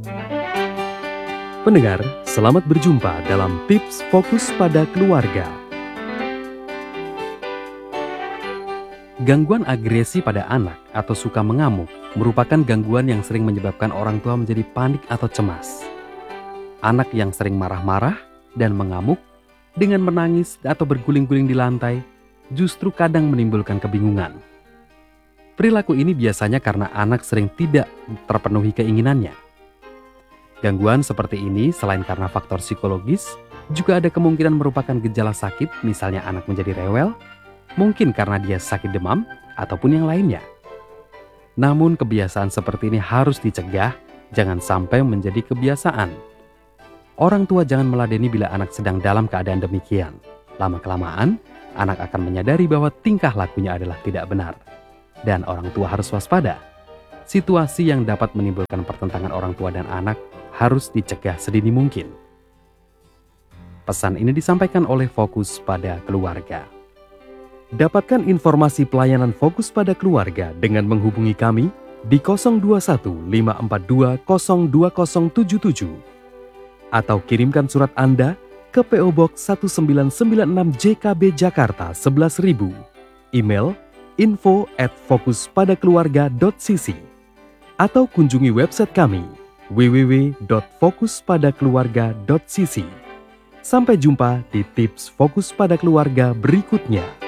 Pendengar, selamat berjumpa dalam Tips Fokus pada Keluarga. Gangguan agresi pada anak atau suka mengamuk merupakan gangguan yang sering menyebabkan orang tua menjadi panik atau cemas. Anak yang sering marah-marah dan mengamuk dengan menangis atau berguling-guling di lantai justru kadang menimbulkan kebingungan. Perilaku ini biasanya karena anak sering tidak terpenuhi keinginannya. Gangguan seperti ini selain karena faktor psikologis, juga ada kemungkinan merupakan gejala sakit, misalnya anak menjadi rewel, mungkin karena dia sakit demam, ataupun yang lainnya. Namun kebiasaan seperti ini harus dicegah, jangan sampai menjadi kebiasaan. Orang tua jangan meladeni bila anak sedang dalam keadaan demikian. Lama-kelamaan, anak akan menyadari bahwa tingkah lakunya adalah tidak benar. Dan orang tua harus waspada. Situasi yang dapat menimbulkan pertentangan orang tua dan anak harus dicegah sedini mungkin. Pesan ini disampaikan oleh Fokus pada Keluarga. Dapatkan informasi pelayanan Fokus pada Keluarga dengan menghubungi kami di 021 542 02077 atau kirimkan surat Anda ke PO Box 1996 JKB Jakarta 11.000, email info@fokuspadakeluarga.cc atau kunjungi website kami www.fokuspadakeluarga.cc. Sampai jumpa di Tips Fokus pada Keluarga berikutnya.